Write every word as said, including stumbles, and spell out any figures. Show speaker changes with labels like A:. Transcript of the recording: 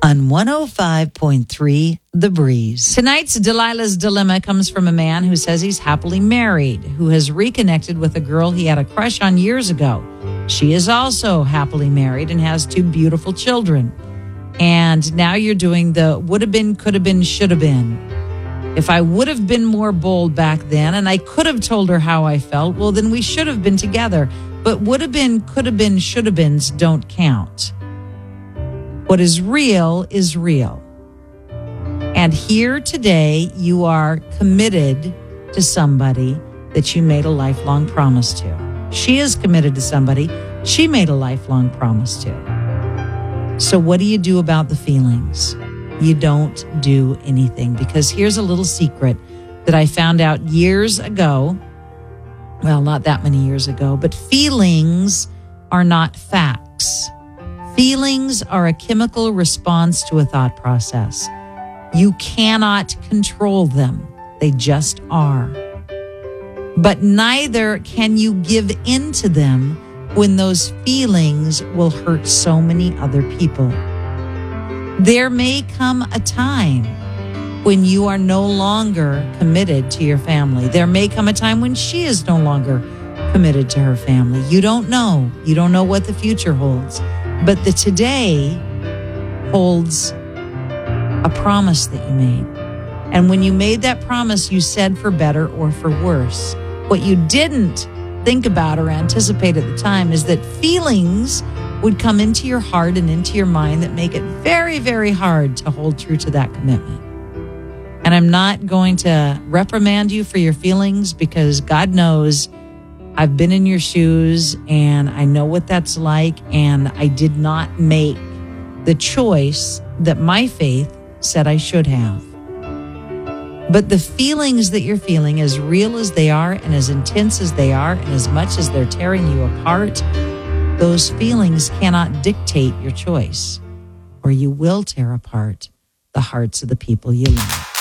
A: on one oh five point three The Breeze.
B: Tonight's Delilah's Dilemma comes from a man who says he's happily married, who has reconnected with a girl he had a crush on years ago. She is also happily married and has two beautiful children. And now you're doing the would have been, could have been, should have been. If I would have been more bold back then and I could have told her how I felt, well, then we should have been together. But would have been, could have been, should have beens don't count. What is real is real. And here today, you are committed to somebody that you made a lifelong promise to. She is committed to somebody she made a lifelong promise to. So what do you do about the feelings? You don't do anything, because here's a little secret that I found out years ago. Well, not that many years ago, but feelings are not facts. Feelings are a chemical response to a thought process. You cannot control them. They just are. But neither can you give in to them when those feelings will hurt so many other people. There may come a time when you are no longer committed to your family. There may come a time when she is no longer committed to her family. You don't know. You don't know what the future holds. But the today holds a promise that you made. And when you made that promise, you said for better or for worse. What you didn't think about or anticipate at the time is that feelings would come into your heart and into your mind that make it very, very hard to hold true to that commitment. And I'm not going to reprimand you for your feelings, because God knows I've been in your shoes and I know what that's like, and I did not make the choice that my faith said I should have. But the feelings that you're feeling, as real as they are and as intense as they are and as much as they're tearing you apart, those feelings cannot dictate your choice, or you will tear apart the hearts of the people you love.